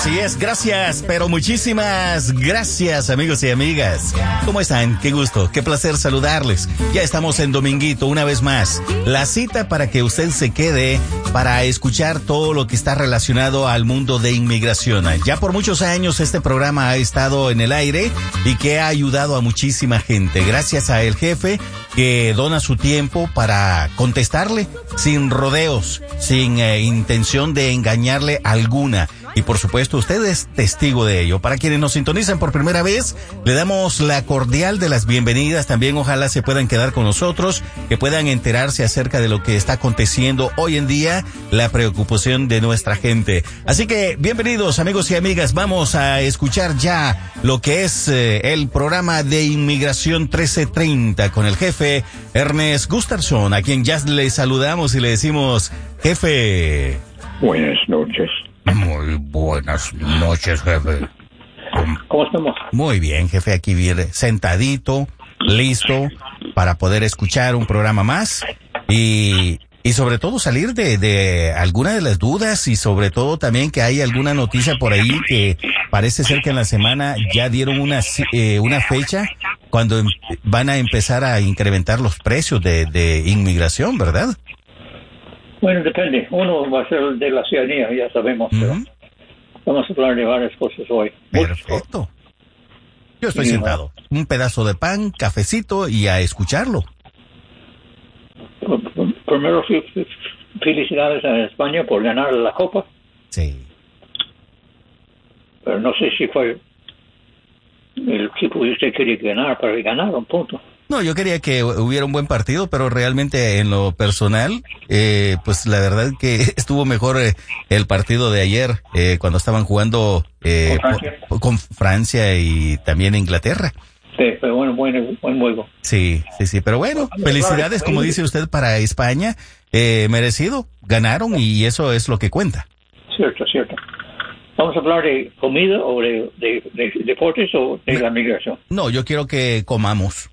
Así es, gracias, pero muchísimas gracias, amigos y amigas. ¿Cómo están? Qué gusto, qué placer saludarles. Ya estamos en Dominguito una vez más. La cita para que usted se quede para escuchar todo lo que está relacionado al mundo de inmigración. Ya por muchos años este programa ha estado en el aire y que ha ayudado a muchísima gente. Gracias a el jefe que dona su tiempo para contestarle sin rodeos, sin intención de engañarle alguna. Y por supuesto, usted es testigo de ello. Para quienes nos sintonizan por primera vez, le damos la cordial de las bienvenidas. También ojalá se puedan quedar con nosotros, que puedan enterarse acerca de lo que está aconteciendo hoy en día, la preocupación de nuestra gente. Así que, bienvenidos amigos y amigas. Vamos a escuchar ya lo que es el programa de Inmigración 1330 con el jefe Ernest Gustafson, a quien ya le saludamos y le decimos, jefe. Buenas noches. Muy buenas noches, jefe. ¿Cómo estamos? Muy bien, jefe, aquí viene sentadito, listo para poder escuchar un programa más y sobre todo salir de alguna de las dudas y sobre todo también que hay alguna noticia por ahí que parece ser que en la semana ya dieron una fecha cuando van a empezar a incrementar los precios de inmigración, ¿verdad? Bueno, depende. Uno va a ser de la ciudadanía, ya sabemos. Pero vamos a hablar de varias cosas hoy. Perfecto. Yo estoy sentado. Un pedazo de pan, cafecito y a escucharlo. Primero, felicidades a España por ganar la Copa. Sí. Pero no sé si fue el equipo que usted quería ganar para ganar un punto. No, yo quería que hubiera un buen partido, pero realmente en lo personal, pues la verdad que estuvo mejor el partido de ayer, cuando estaban jugando con Francia y también Inglaterra. Sí, pero bueno, buen juego. Sí, pero bueno, felicidades, como dice usted, para España, merecido, ganaron y eso es lo que cuenta. Cierto. ¿Vamos a hablar de comida o de deportes o de la migración? No, yo quiero que comamos.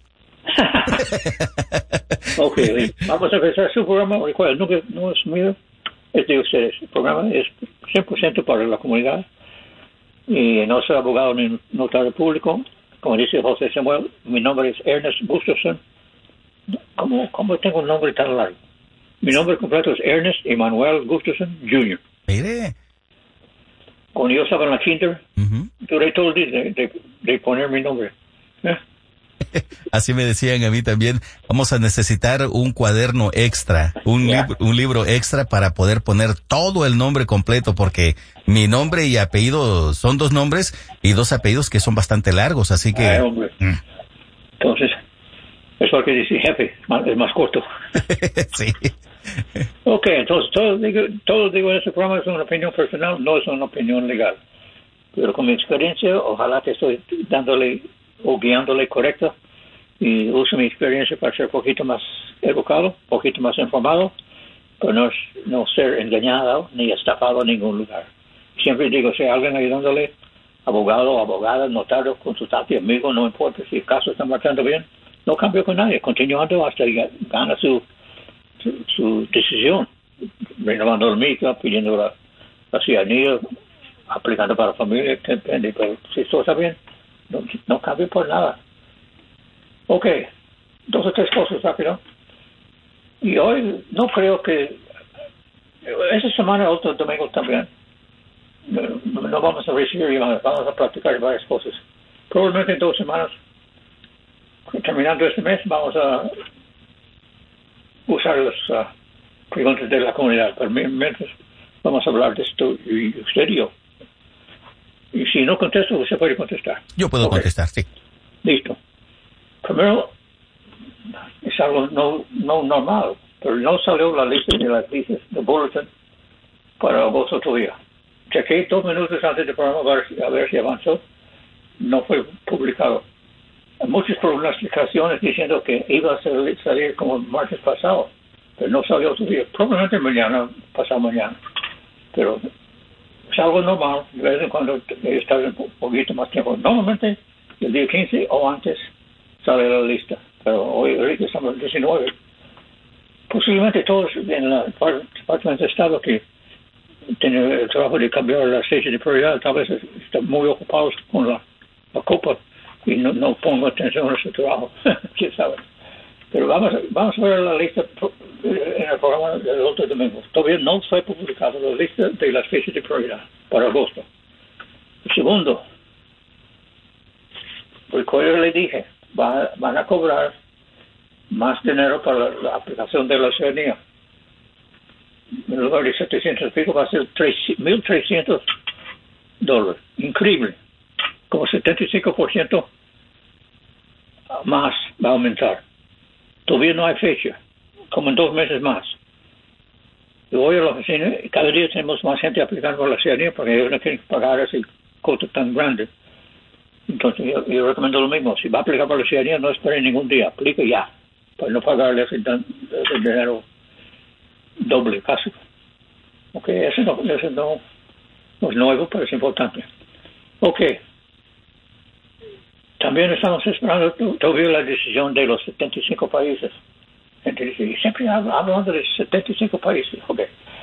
Ok, vamos a empezar su programa. Recuerda, no es mío, es de ustedes. El programa es 100% para la comunidad y no soy abogado ni notario público. Como dice José Samuel, mi nombre es Ernest Gustafson. ¿Cómo tengo un nombre tan largo? Mi nombre completo es Ernest Emanuel Gustafson Jr. Mire. Cuando yo estaba en la kinder, duré todo el día de poner mi nombre. Así me decían a mí también, vamos a necesitar un cuaderno extra, un libro extra para poder poner todo el nombre completo, porque mi nombre y apellido son 2 nombres y 2 apellidos que son bastante largos, así que... hombre. Entonces, eso es lo que dice jefe, es más corto. Sí. Ok, entonces todo digo en este programa es una opinión personal, no es una opinión legal. Pero con mi experiencia, ojalá te estoy dándole o guiándole correcto y uso mi experiencia para ser un poquito más educado, un poquito más informado, pero no ser engañado ni estafado en ningún lugar. Siempre digo, si alguien ayudándole, abogado, abogada, notario, consultante, amigo, no importa si el caso está marchando bien, no cambio con nadie, continuando hasta que gana su decisión, renovando el mica, pidiendo la ciudadanía, aplicando para la familia, depende, pero si todo está bien, no cambio por nada. Ok, 2 o 3 cosas rápido. Y hoy no creo que esta semana, otro domingo también, no vamos a recibir llamadas, vamos a practicar varias cosas. Probablemente en 2 semanas, terminando este mes, vamos a usar las preguntas de la comunidad. Pero mientras vamos a hablar de esto y usted y yo. Y si no contesto, usted puede contestar. Yo puedo contestar, sí. Listo. Primero, es algo no normal, pero no salió la lista de las listas de bulletin para agosto todavía. Chequé 2 minutos antes del programa a ver si avanzó. No fue publicado. Hay muchas pronosticaciones diciendo que iba a salir como el martes pasado, pero no salió todavía. Probablemente mañana, pasado mañana. Pero es algo normal, de vez en cuando está un poquito más tiempo. Normalmente el día 15 o antes sale la lista, pero hoy ahorita estamos el 19. Posiblemente todos en la Departamento de Estado que tienen el trabajo de cambiar las leyes de prioridad, tal vez están muy ocupados con la copa y no pongo atención a su trabajo. ¿Quién sabe? Pero vamos a ver la lista en el programa del otro domingo. Todavía no fue publicada la lista de las fechas de prioridad para agosto. Segundo, recuerdo le dije, van a cobrar más dinero para la aplicación de la ciudadanía. En lugar de 700 y pico va a ser $1,300. Increíble. Como 75% más va a aumentar. Todavía no hay fecha. Como en 2 meses más. Yo voy a la oficina y cada día tenemos más gente aplicando a la ciudadanía porque ellos no quieren pagar ese costo tan grande. Entonces yo recomiendo lo mismo. Si va a aplicar para la ciudadanía, no espere ningún día. Aplique ya. Para no pagarle ese dinero doble casi. Ok, eso no es nuevo, pero es importante. Ok. También estamos esperando todavía la decisión de los 75 países. Gente dice, siempre hablando de 75 países. Ok.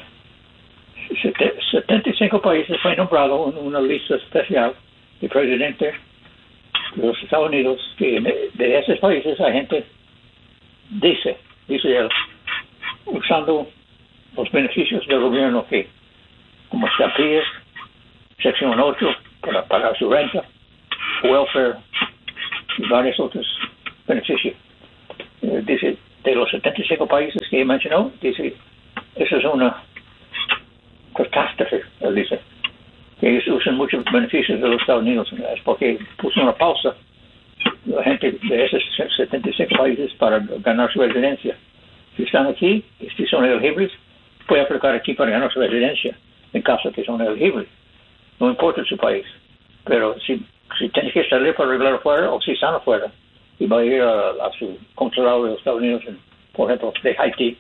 75 países fue nombrado en una lista especial de presidente de los Estados Unidos, que de esos países hay gente dice él, usando los beneficios del gobierno que, como estampillas, sección 8 para pagar su renta, welfare y varios otros beneficios. Dice, de los 75 países que mencionó, dice, eso es una catástrofe, él dice. Que ellos usan muchos beneficios de los Estados Unidos, es porque puso una pausa la gente de esos 75 países para ganar su residencia. Si están aquí, y si son elegibles, puede aplicar aquí para ganar su residencia, en caso que son elegibles. No importa su país. Pero si tiene que salir para arreglar afuera, o si están afuera, y va a ir a su consulado de los Estados Unidos, por ejemplo, de Haití,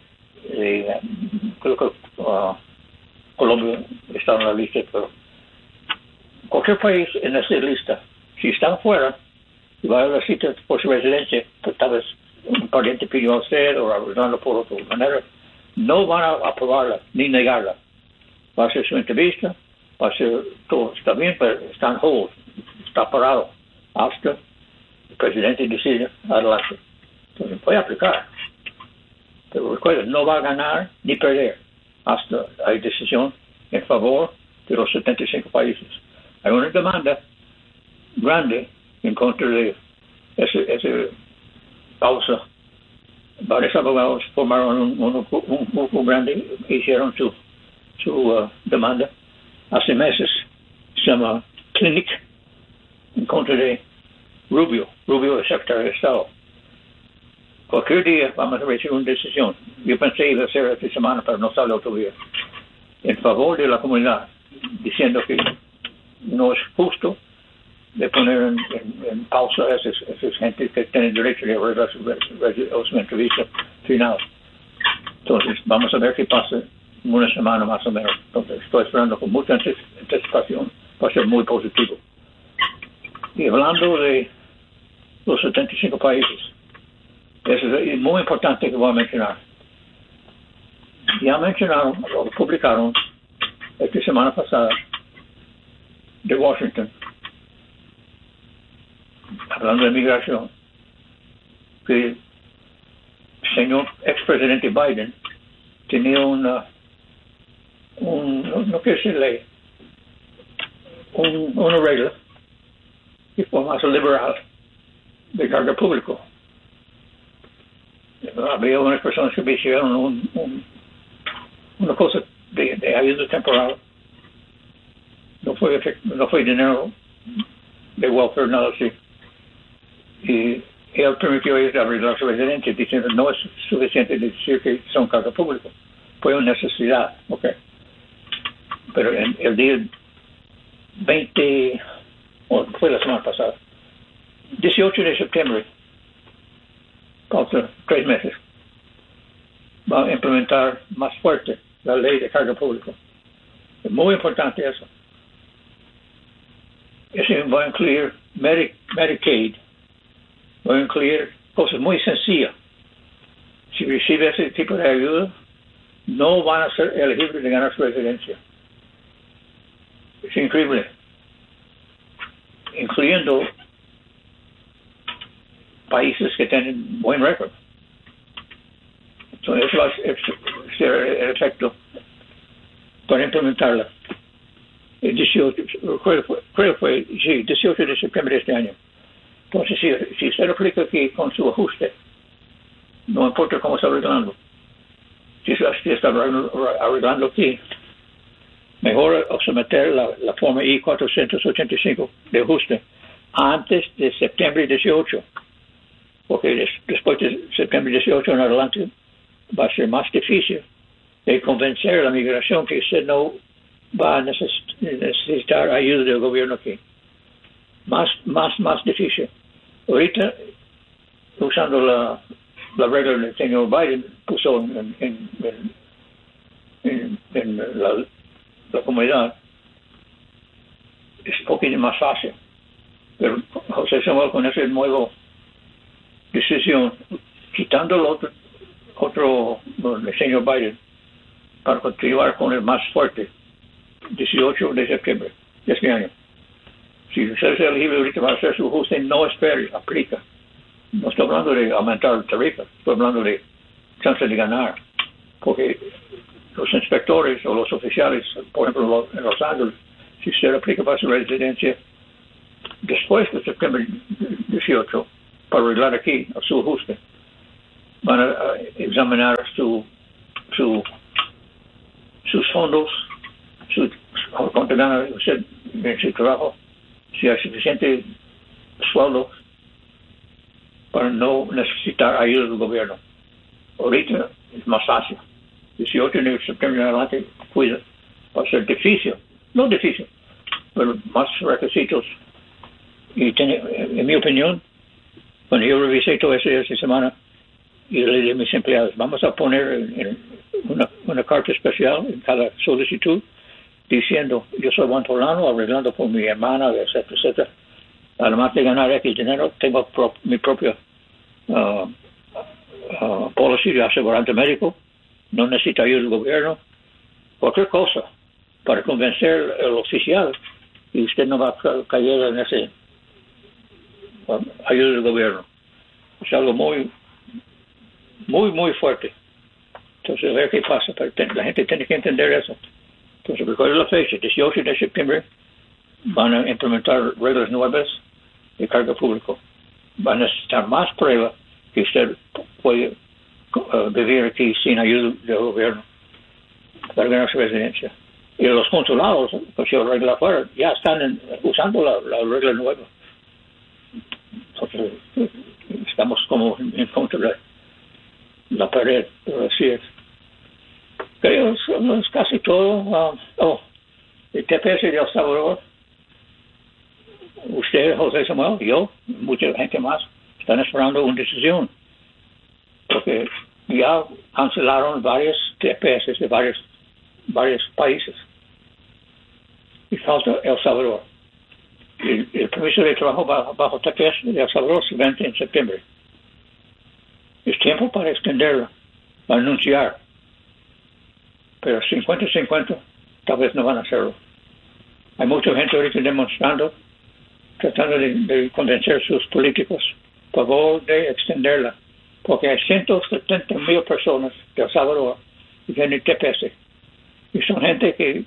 creo que Colombia está en la lista, pero cualquier país en esa lista, si están fuera y va a la cita por su residencia, pues tal vez un pariente pidió a usted o arreglarlo por otra manera, no van a aprobarla ni negarla. Va a ser su entrevista, va a ser todo está bien, pero está en hold, está parado hasta el presidente decide adelante. Entonces puede aplicar, pero recuerden, no va a ganar ni perder hasta hay decisión en favor de los 75 países. Hay una demanda grande en contra de ese pausa. Varios abogados formaron un grupo grande y hicieron su demanda hace meses. Se llama Clinic en contra de Rubio, el secretario de Estado. Cualquier día vamos a recibir una decisión. Yo pensé iba a ser esta semana, pero no salió todavía. En favor de la comunidad, diciendo que no es justo de poner en pausa a esas gente que tienen derecho de arreglar su entrevista final. Entonces, vamos a ver qué pasa en una semana más o menos. Entonces, estoy esperando con mucha anticipación. Va a ser muy positivo. Y hablando de los 75 países, eso es muy importante que voy a mencionar. Ya mencionaron, o publicaron esta semana pasada de Washington, hablando de migración, que el señor expresidente Biden tenía no quiero decir ley, una regla que fue más liberal de carga público. Había unas personas que hicieron una cosa de ayuda temporal. No fue dinero de welfare, nada así. Y él permitió a ellos arreglar su residencia diciendo no es suficiente decir que son carga pública. Fue una necesidad, ok. Pero en el día 20, fue la semana pasada, 18 de septiembre, falta 3 meses, va a implementar más fuerte la ley de carga pública. Es muy importante eso. Eso va a incluir Medicaid, va a incluir cosas muy sencillas. Si recibe ese tipo de ayuda, no van a ser elegibles de ganar su residencia. Es increíble. Incluyendo países que tienen buen récord. Entonces, eso va a ser el efecto para implementarla. El 18, creo que fue 18 de septiembre de este año. Entonces, si usted lo aplica aquí con su ajuste, no importa cómo está arreglando. Si está arreglando aquí, mejor someter la forma I-485 de ajuste antes de septiembre 18, porque después de septiembre 18 en adelante va a ser más difícil de convencer a la migración que usted no va a necesitar ayuda del gobierno aquí. Más difícil. Ahorita, usando la regla del señor Biden, puso en la comunidad, es un poquito más fácil. Pero José Samuel, con esa nueva decisión, quitando el otro el señor Biden, para continuar con el más fuerte, 18 de septiembre de este año. Si usted es elegible ahorita para hacer su ajuste, no espere, aplica. No estoy hablando de aumentar la tarifa, estoy hablando de chance de ganar. Porque los inspectores o los oficiales, por ejemplo, en Los Ángeles, si usted aplica para su residencia después de septiembre 18, para arreglar aquí a su ajuste, van a examinar sus fondos, cuánto gana usted en su trabajo, si hay suficiente sueldo para no necesitar ayuda del gobierno. Ahorita es más fácil. 18 de septiembre en adelante, cuida. Va a ser difícil. No difícil, pero más requisitos. Y en mi opinión, cuando yo revisé todo eso esta semana, y le dije a mis empleados, vamos a poner una carta especial en cada solicitud diciendo, yo soy Juan Torlano, arreglando por mi hermana, etcétera, etcétera. Además de ganar X dinero, tengo mi propia policy de asegurante médico, no necesito ayuda del gobierno, cualquier cosa para convencer al oficial y usted no va a caer en ese ayuda del gobierno. Es algo muy fuerte. Entonces, a ver qué pasa. Pero la gente tiene que entender eso. Entonces, recuerden la fecha, 18 de septiembre, van a implementar reglas nuevas de cargo público. Van a necesitar más prueba que usted puede vivir aquí sin ayuda del gobierno para ganar su residencia. Y los consulados, pues si la regla fuera, ya están usando la regla nueva. Entonces, estamos como en contra de la pared, pero así es. Creo que es casi todo. El TPS de El Salvador, usted, José Samuel, yo, mucha gente más, están esperando una decisión. Porque ya cancelaron varios TPS de varios países. Y falta El Salvador. El permiso de trabajo bajo TPS de El Salvador se vence en septiembre. Es tiempo para extenderlo, para anunciar. Pero 50-50 tal vez no van a hacerlo. Hay mucha gente ahorita demostrando, tratando de convencer a sus políticos a favor de extenderla. Porque hay 170,000 personas de El Salvador que tienen TPS. Y son gente que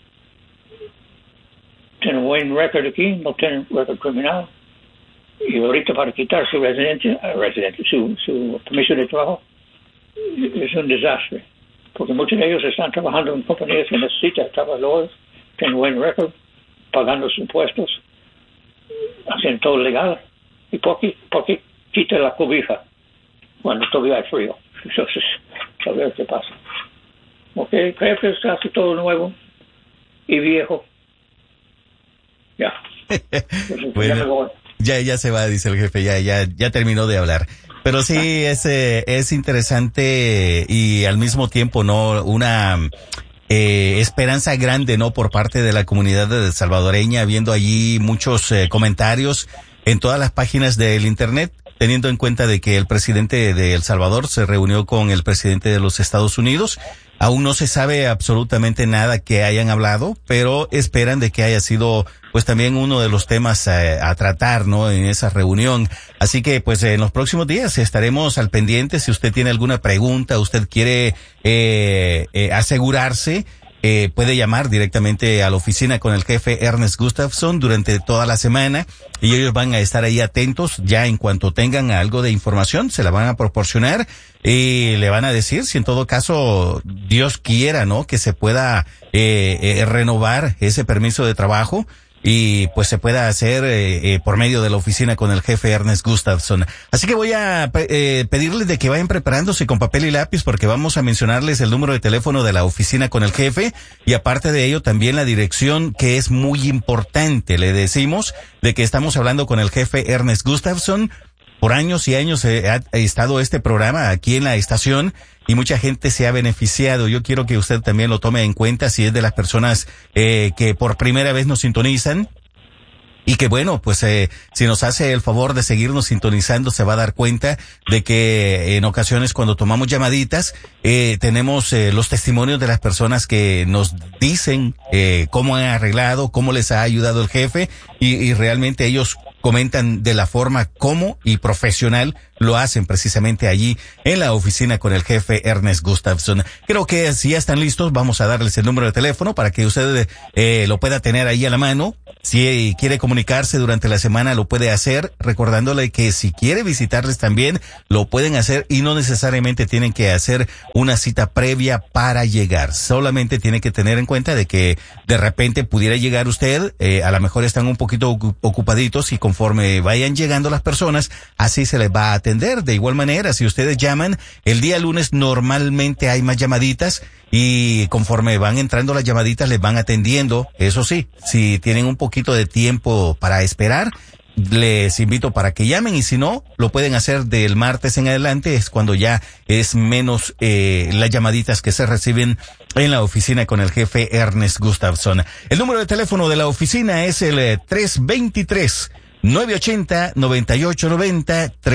tienen buen récord aquí, no tienen récord criminal. Y ahorita para quitar su residencia, su permiso de trabajo, es un desastre. Porque muchos de ellos están trabajando en compañías que necesitan trabajadores, tienen buen récord, pagando sus impuestos, haciendo todo legal. ¿Y por qué quita la cobija cuando todavía hay frío? Entonces, a ver qué pasa. Ok, creo que es casi todo nuevo y viejo. Ya. Entonces, bueno, ya se va, dice el jefe, ya terminó de hablar. Pero sí, es interesante y al mismo tiempo, ¿no? Una esperanza grande, ¿no? Por parte de la comunidad salvadoreña, viendo allí muchos comentarios en todas las páginas del Internet, teniendo en cuenta de que el presidente de El Salvador se reunió con el presidente de los Estados Unidos Aún no se sabe absolutamente nada que hayan hablado, pero esperan de que haya sido pues también uno de los temas a tratar, ¿no? En esa reunión. Así que pues en los próximos días estaremos al pendiente. Si usted tiene alguna pregunta, usted quiere asegurarse, puede llamar directamente a la oficina con el jefe Ernest Gustafson durante toda la semana y ellos van a estar ahí atentos. Ya en cuanto tengan algo de información, se la van a proporcionar y le van a decir si en todo caso Dios quiera, ¿no? Que se pueda renovar ese permiso de trabajo y pues se pueda hacer por medio de la oficina con el jefe Ernest Gustafson. Así que voy a pedirles de que vayan preparándose con papel y lápiz porque vamos a mencionarles el número de teléfono de la oficina con el jefe y aparte de ello también la dirección, que es muy importante. Le decimos de que estamos hablando con el jefe Ernest Gustafson. Por años y años ha estado este programa aquí en la estación y mucha gente se ha beneficiado. Yo quiero que usted también lo tome en cuenta si es de las personas que por primera vez nos sintonizan. Y que bueno, pues si nos hace el favor de seguirnos sintonizando, se va a dar cuenta de que en ocasiones cuando tomamos llamaditas, tenemos los testimonios de las personas que nos dicen cómo han arreglado, cómo les ha ayudado el jefe y realmente ellos comentan de la forma como y profesional lo hacen precisamente allí en la oficina con el jefe Ernest Gustafson. Creo que si ya están listos, vamos a darles el número de teléfono para que usted lo pueda tener ahí a la mano. Si quiere comunicarse durante la semana, lo puede hacer, recordándole que si quiere visitarles también, lo pueden hacer y no necesariamente tienen que hacer una cita previa para llegar. Solamente tiene que tener en cuenta de que de repente pudiera llegar usted, a lo mejor están un poquito ocupaditos y conforme vayan llegando las personas, así se les va a atender. De igual manera, si ustedes llaman, el día lunes normalmente hay más llamaditas y conforme van entrando las llamaditas les van atendiendo. Eso sí, si tienen un poquito de tiempo para esperar, les invito para que llamen y si no, lo pueden hacer del martes en adelante, es cuando ya es menos las llamaditas que se reciben en la oficina con el jefe Ernest Gustafson. El número de teléfono de la oficina es el 323-980-9890,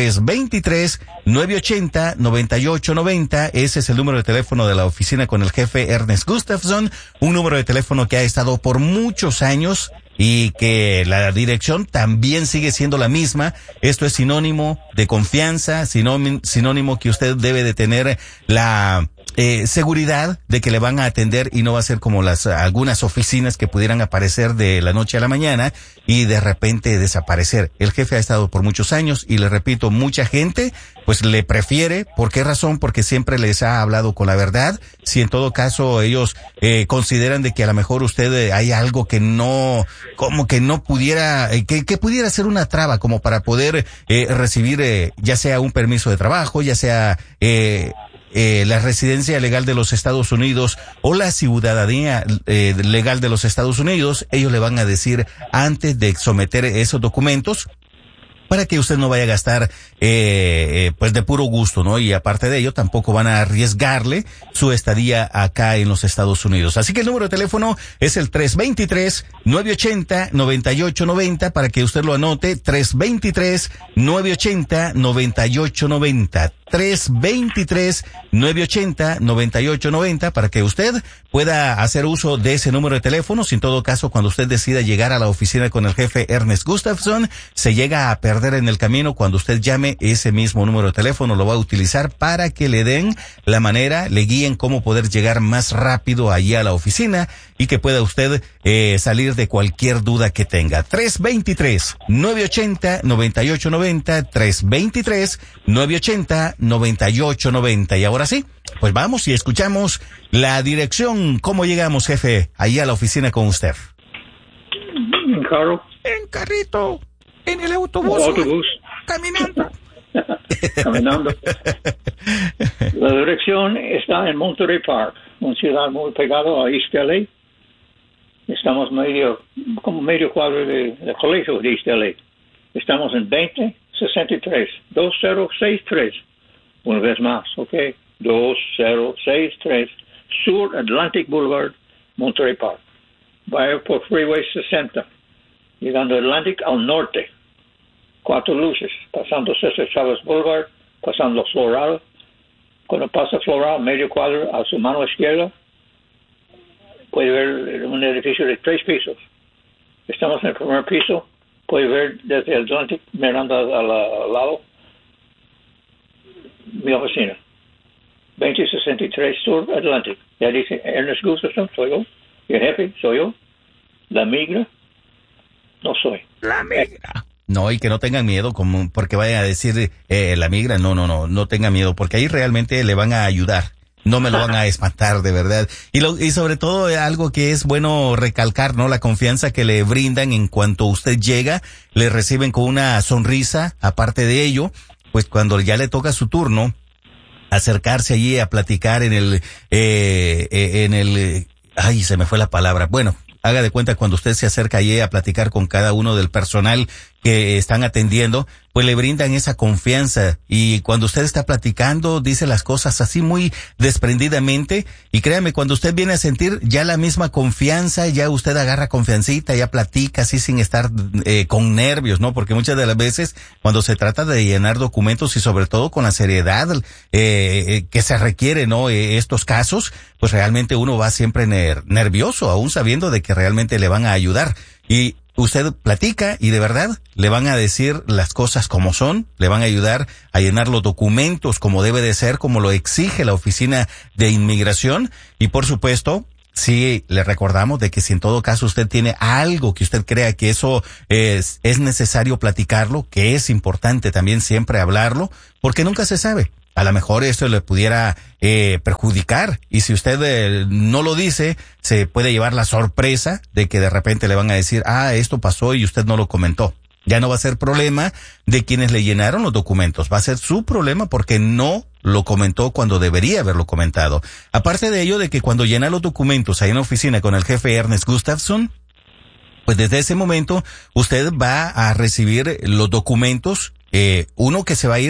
323-980-9890. Ese es el número de teléfono de la oficina con el jefe Ernest Gustafson, un número de teléfono que ha estado por muchos años y que la dirección también sigue siendo la misma. Esto es sinónimo de confianza, sinónimo que usted debe de tener la seguridad de que le van a atender y no va a ser como algunas oficinas que pudieran aparecer de la noche a la mañana y de repente desaparecer. El jefe ha estado por muchos años y le repito, mucha gente pues le prefiere. ¿Por qué razón? Porque siempre les ha hablado con la verdad. Si en todo caso ellos consideran de que a lo mejor usted hay algo que no, como que no pudiera, que pudiera ser una traba como para poder recibir ya sea un permiso de trabajo, ya sea la residencia legal de los Estados Unidos o la ciudadanía legal de los Estados Unidos, ellos le van a decir antes de someter esos documentos para que usted no vaya a gastar pues de puro gusto, ¿no? Y aparte de ello, tampoco van a arriesgarle su estadía acá en los Estados Unidos. Así que el número de teléfono es el 323-980-9890 para que usted lo anote, 323-980-9890. 323-980-9890 para que usted pueda hacer uso de ese número de teléfono. Si en todo caso, cuando usted decida llegar a la oficina con el jefe Ernest Gustafson, se llega a perder en el camino, cuando usted llame ese mismo número de teléfono, lo va a utilizar para que le den la manera, le guíen cómo poder llegar más rápido allí a la oficina y que pueda usted salir de cualquier duda que tenga. 323-980-9890, 323-980-9890. Y ahora sí, pues vamos y escuchamos la dirección. ¿Cómo llegamos, jefe, ahí a la oficina con usted? En carro. En carrito. En el autobús. Autobús. Caminando. Caminando. La dirección está en Monterey Park, una ciudad muy pegada a East LA. Estamos como medio cuadro del colegio de East LA. Estamos en 2063, 2063. Una vez más, ¿ok? 2063, Sur Atlantic Boulevard, Monterey Park. Vaya por Freeway 60, llegando Atlantic al norte. 4 luces, pasando César Chávez Boulevard, pasando Los Florados, Cuando pasa Floral, medio cuadro a su mano izquierda, puede ver un edificio de 3 pisos. Estamos en el primer piso, puede ver desde el Atlantic, mirando al lado, mi oficina. 2063 Sur Atlantic. Ya dice Ernest Gustafson, soy yo. Y el jefe, soy yo. La migra, no soy. La migra. No, y que no tengan miedo, como porque vayan a decir la migra, no tengan miedo, porque ahí realmente le van a ayudar. No me lo van a espantar, de verdad. Y sobre todo algo que es bueno recalcar, ¿no? La confianza que le brindan en cuanto usted llega, le reciben con una sonrisa. Aparte de ello, pues cuando ya le toca su turno, acercarse allí a platicar en el, ay, se me fue la palabra. Bueno, haga de cuenta cuando usted se acerca allí a platicar con cada uno del personal que están atendiendo, pues le brindan esa confianza, y cuando usted está platicando dice las cosas así muy desprendidamente, y créame, cuando usted viene a sentir ya la misma confianza, ya usted agarra confiancita, ya platica así sin estar con nervios, ¿no? Porque muchas de las veces cuando se trata de llenar documentos y sobre todo con la seriedad que se requiere, ¿no? Estos casos, pues realmente uno va siempre nervioso, aún sabiendo de que realmente le van a ayudar. Y usted platica y de verdad le van a decir las cosas como son, le van a ayudar a llenar los documentos como debe de ser, como lo exige la Oficina de Inmigración. Y por supuesto, sí, le recordamos de que si en todo caso usted tiene algo que usted crea que eso es necesario platicarlo, que es importante también siempre hablarlo, porque nunca se sabe. A lo mejor esto le pudiera perjudicar, y si usted no lo dice, se puede llevar la sorpresa de que de repente le van a decir, esto pasó y usted no lo comentó. Ya no va a ser problema de quienes le llenaron los documentos, va a ser su problema porque no lo comentó cuando debería haberlo comentado. Aparte de ello, de que cuando llena los documentos ahí en la oficina con el jefe Ernest Gustafson, pues desde ese momento usted va a recibir los documentos, uno que se va a ir